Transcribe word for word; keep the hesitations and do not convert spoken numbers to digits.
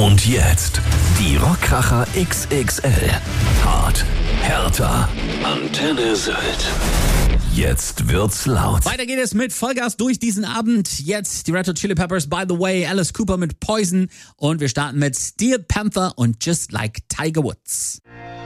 Und jetzt die Rockkracher X X L. Hart, härter, Antenne Sylt. Jetzt wird's laut. Weiter geht es mit Vollgas durch diesen Abend. Jetzt die Red Hot Chili Peppers, By the Way, Alice Cooper mit Poison. Und wir starten mit Steel Panther und Just Like Tiger Woods.